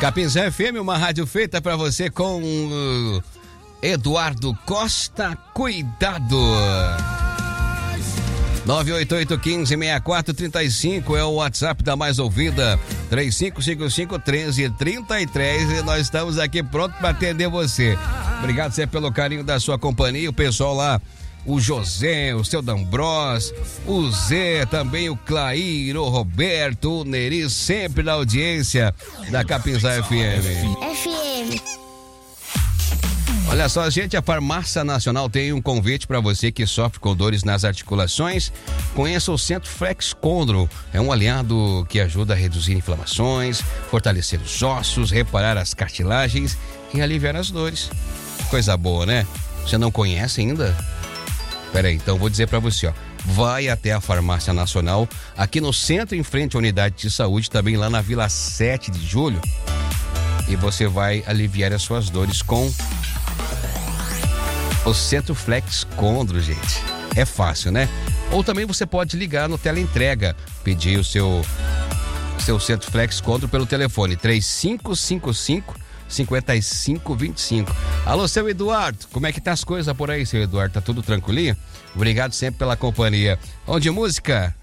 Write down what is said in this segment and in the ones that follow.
Capinzé FM, uma rádio feita pra você com Eduardo Costa. Cuidado! 988-15-6435 é o WhatsApp da mais ouvida, 3555-1333, e nós estamos aqui prontos para atender você. Obrigado sempre pelo carinho da sua companhia, o pessoal lá, o José, o seu D'Ambrós, o Zé, também o Clair, o Roberto, o Neri, sempre na audiência da Capinzé FM. Olha só, gente, a Farmácia Nacional tem um convite para você que sofre com dores nas articulações. Conheça o Centro Flex Condro. É um aliado que ajuda a reduzir inflamações, fortalecer os ossos, reparar as cartilagens e aliviar as dores. Coisa boa, né? Você não conhece ainda? Peraí, então vou dizer para você, ó. Vai até a Farmácia Nacional, aqui no centro, em frente à unidade de saúde, também lá na Vila 7 de Julho. E você vai aliviar as suas dores com o Centro Flex Condro, gente. É fácil, né? Ou também você pode ligar no teleentrega, pedir o seu Centro Flex Condro pelo telefone 3555-5525. Alô, seu Eduardo, como é que tá as coisas por aí, seu Eduardo? Tá tudo tranquilinho? Obrigado sempre pela companhia. Vamos de música?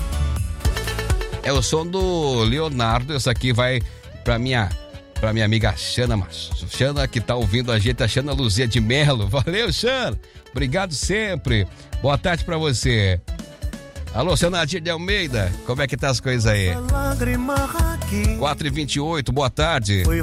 É o som do Leonardo. Essa aqui vai pra minha amiga Xana, que tá ouvindo a gente, a Xana Luzia de Melo. Valeu, Xana. Obrigado sempre. Boa tarde pra você. Alô, seu Nadir de Almeida, como é que tá as coisas aí? 4h28, boa tarde.